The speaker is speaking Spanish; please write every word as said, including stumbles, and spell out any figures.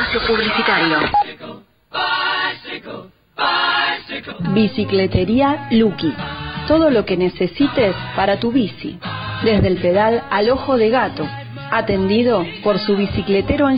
espacio publicitario. Bicicletería Lucky. Todo lo que necesites para tu bici, desde el pedal al ojo de gato, atendido por su bicicletero en